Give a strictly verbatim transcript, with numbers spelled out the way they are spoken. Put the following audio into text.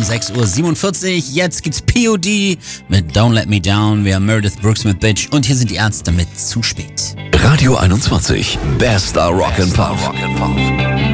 sechs Uhr siebenundvierzig. Jetzt gibt's P O D mit Don't Let Me Down. Wir haben Meredith Brooks mit Bitch. Und hier sind die Ärzte mit Zu spät. Radio einundzwanzig. Bester Rock'n'Pop.